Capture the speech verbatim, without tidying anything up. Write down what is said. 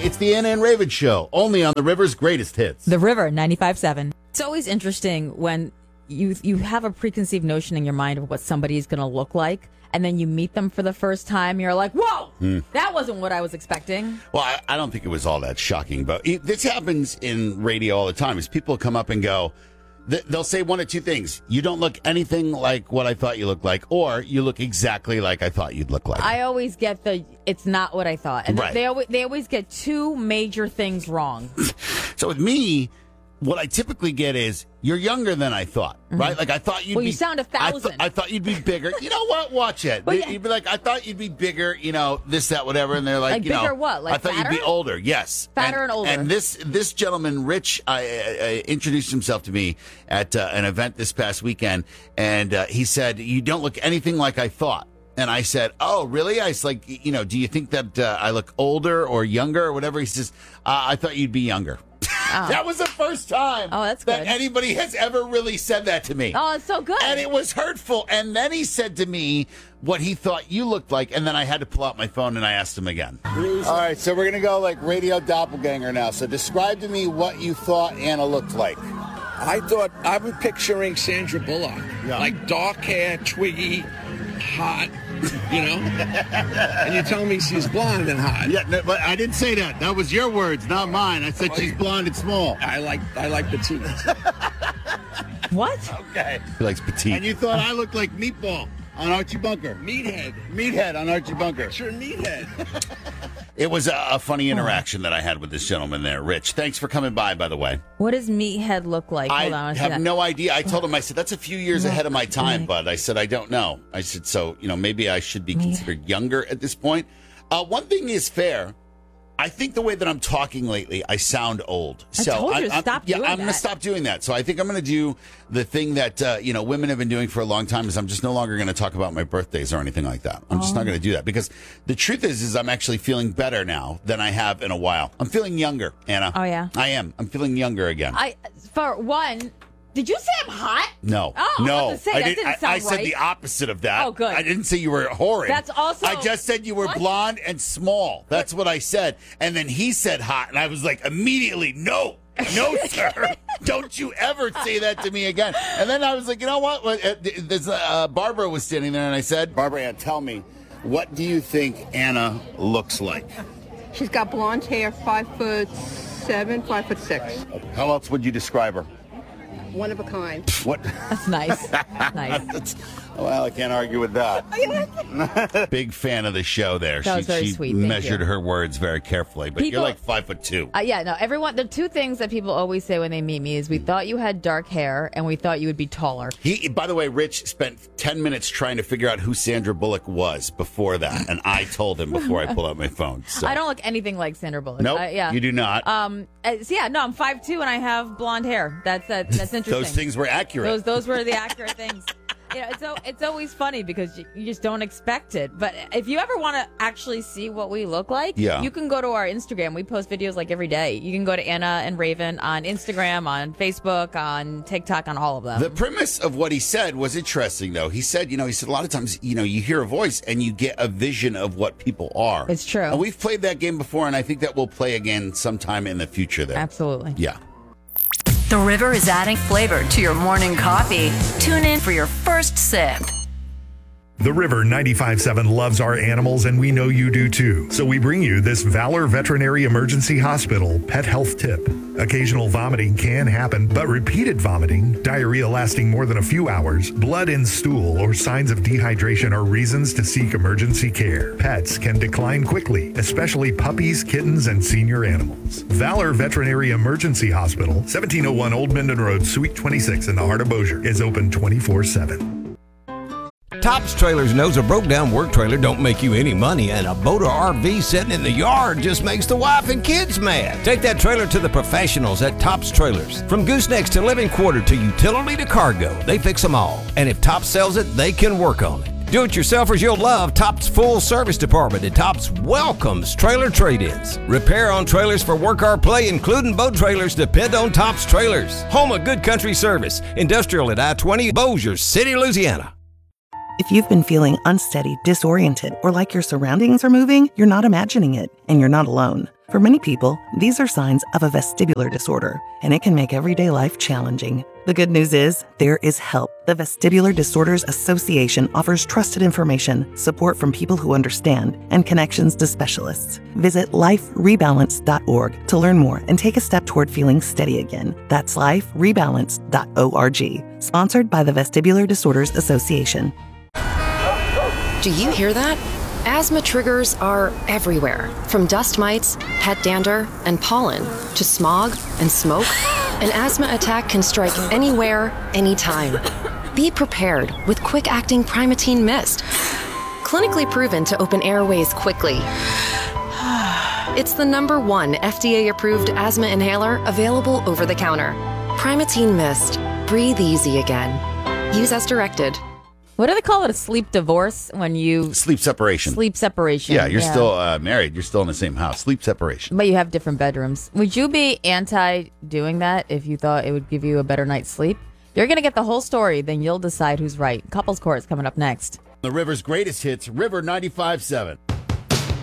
It's the Anna and Raven Show, only on the River's Greatest Hits. The River, ninety-five point seven. It's always interesting when you you have a preconceived notion in your mind of what somebody's going to look like, and then you meet them for the first time. You're like, whoa, hmm. that wasn't what I was expecting. Well, I, I don't think it was all that shocking, but it, this happens in radio all the time. Is people come up and go, th- they'll say one of two things. You don't look anything like what I thought you looked like, or you look exactly like I thought you'd look like. I always get the, it's not what I thought. And right. they, always, they always get two major things wrong. So with me, what I typically get is, you're younger than I thought, mm-hmm. right? Like, I thought you'd well, be... Well, you sound a thousand. I, th- I thought you'd be bigger. You know what? Watch it. Well, yeah. You'd be like, I thought you'd be bigger, you know, this, that, whatever. And they're like, like you bigger know... what? Like I thought fatter? You'd be older, yes. Fatter and, and older. And this this gentleman, Rich, I, I, I introduced himself to me at uh, an event this past weekend. And uh, he said, you don't look anything like I thought. And I said, oh, really? I was like, you know, do you think that uh, I look older or younger or whatever? He says, uh, I thought you'd be younger. Oh. That was the first time oh, that's that good. anybody has ever really said that to me. Oh, it's so good. And it was hurtful. And then he said to me what he thought you looked like. And then I had to pull out my phone and I asked him again. All right, so we're going to go like radio doppelganger now. So describe to me what you thought Anna looked like. I thought, I was picturing Sandra Bullock. Yeah. Like dark hair, twiggy, hot. You know, and you're telling me she's blonde and hot. Yeah, no, but I didn't say that. That was your words, not mine. I said she's blonde and small. I like, I like petite. What? Okay. He likes petite. And you thought I looked like Meatball on Archie Bunker. Meathead. Meathead on Archie Bunker. Sure, Meathead. It was a, a funny interaction that I had with this gentleman there. Rich, thanks for coming by, by the way. What does Meathead look like? I Hold on, I have no idea. I told him, I said, that's a few years ahead of my time, bud. I said, I don't know. I said, so, you know, maybe I should be considered younger at this point. Uh, one thing is fair. I think the way that I'm talking lately, I sound old. I So told you to I'm, stop yeah, doing I'm going to that. stop doing that. So I think I'm going to do the thing that uh, you know women have been doing for a long time. Is I'm just no longer going to talk about my birthdays or anything like that. I'm oh. just not going to do that because the truth is, is I'm actually feeling better now than I have in a while. I'm feeling younger, Anna. Oh yeah, I am. I'm feeling younger again. I for one. Did you say I'm hot? No. Oh, no. I, was to say, I, that did, didn't I, sound I said right. the opposite of that. Oh, good. I didn't say you were horrid. That's also... I just said you were what? blonde and small. That's what I said. And then he said hot, and I was like, immediately, no. No, sir. Don't you ever say that to me again. And then I was like, you know what? There's, uh, Barbara was standing there, and I said, Barbara Ann, tell me, what do you think Anna looks like? She's got blonde hair, five foot seven, five foot six. How else would you describe her? One of a kind. What? That's nice. Nice. That's, well, I can't argue with that. Big fan of the show there. That she was very she sweet. Thank measured you. her words very carefully. But People, you're like five foot two. Uh, yeah, no, everyone, the two things that people always say when they meet me is we thought you had dark hair and we thought you would be taller. He, by the way, Rich spent ten minutes trying to figure out who Sandra Bullock was before that. And I told him before I pulled out my phone. So. I don't look anything like Sandra Bullock. Nope, uh, yeah. you do not. Um, uh, so yeah, no, I'm five two and I have blonde hair. That's uh, that's interesting. Those things were accurate. Those those were the accurate things. You know, it's o- it's always funny because you, you just don't expect it. But if you ever want to actually see what we look like, yeah. you can go to our Instagram. We post videos like every day. You can go to Anna and Raven on Instagram, on Facebook, on TikTok, on all of them. The premise of what he said was interesting, though. He said, you know, he said a lot of times, you know, you hear a voice and you get a vision of what people are. It's true. And we've played that game before, and I think that we'll play again sometime in the future there. Absolutely. Yeah. The River is adding flavor to your morning coffee. Tune in for your first sip. The River ninety-five point seven loves our animals, and we know you do too. So we bring you this Valor Veterinary Emergency Hospital pet health tip. Occasional vomiting can happen, but repeated vomiting, diarrhea lasting more than a few hours, blood in stool, or signs of dehydration are reasons to seek emergency care. Pets can decline quickly, especially puppies, kittens, and senior animals. Valor Veterinary Emergency Hospital, seventeen oh one Old Minden Road, Suite twenty-six in the heart of Bossier, is open twenty-four seven. Tops Trailers knows a broke down work trailer don't make you any money, and a boat or R V sitting in the yard just makes the wife and kids mad. Take that trailer to the professionals at Tops Trailers. From goosenecks to living quarter to utility to cargo, they fix them all. And if Tops sells it, they can work on it. Do-it-yourselfers you'll love Tops Full Service Department at Tops welcomes trailer trade-ins. Repair on trailers for work or play, including boat trailers, depend on Tops Trailers. Home of good country service. Industrial at I twenty, Bossier City, Louisiana. If you've been feeling unsteady, disoriented, or like your surroundings are moving, you're not imagining it, and you're not alone. For many people, these are signs of a vestibular disorder, and it can make everyday life challenging. The good news is, there is help. The Vestibular Disorders Association offers trusted information, support from people who understand, and connections to specialists. Visit life rebalance dot org to learn more and take a step toward feeling steady again. That's life rebalance dot org. Sponsored by the Vestibular Disorders Association. Do you hear that? Asthma triggers are everywhere, from dust mites, pet dander, and pollen, to smog and smoke. An asthma attack can strike anywhere, anytime. Be prepared with quick-acting Primatene Mist. Clinically proven to open airways quickly. It's the number one F D A-approved asthma inhaler available over the counter. Primatene Mist. Breathe easy again. Use as directed. What do they call it? A sleep divorce when you Sleep separation. sleep separation. Yeah, you're still uh, married. You're still in the same house. Sleep separation. But you have different bedrooms. Would you be anti doing that if you thought it would give you a better night's sleep? You're going to get the whole story, then you'll decide who's right. Couples Court is coming up next. The River's greatest hits, River ninety-five point seven.